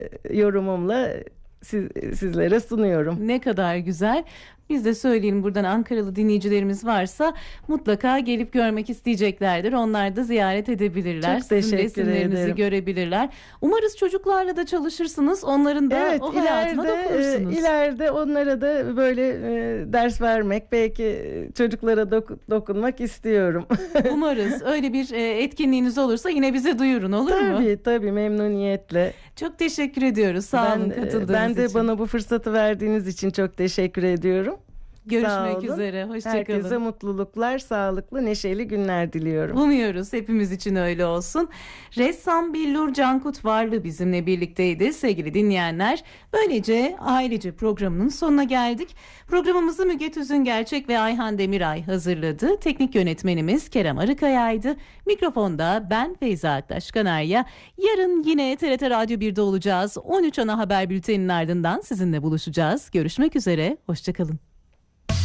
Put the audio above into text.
yorumumla sizlere sunuyorum. Ne kadar güzel. Biz de söyleyelim, buradan Ankaralı dinleyicilerimiz varsa mutlaka gelip görmek isteyeceklerdir. Onlar da ziyaret edebilirler. Çok teşekkür Sizin resimlerinizi ederim. görebilirler. Umarız çocuklarla da çalışırsınız. Onların da o hayatına dokunursunuz. İleride onlara da böyle ders vermek, belki çocuklara dokunmak istiyorum. Umarız öyle bir etkinliğiniz olursa yine bize duyurun, olur mu? Tabii memnuniyetle. Çok teşekkür ediyoruz. Sağ olun katıldığınız için. Ben de bana bu fırsatı verdiğiniz için çok teşekkür ediyorum. Görüşmek üzere. Hoşçakalın. Herkese mutluluklar, sağlıklı, neşeli günler diliyorum. Umuyoruz hepimiz için öyle olsun. Ressam Billur Cankut Varlı bizimle birlikteydi sevgili dinleyenler. Böylece ailece programının sonuna geldik. Programımızı Müge Tüzüngerçek ve Ayhan Demiray hazırladı. Teknik yönetmenimiz Kerem Arıkaya'ydı. Mikrofonda ben Feyza Aktaş Kanarya. Yarın yine TRT Radyo 1'de olacağız. 13 ana haber bülteninin ardından sizinle buluşacağız. Görüşmek üzere. Hoşçakalın.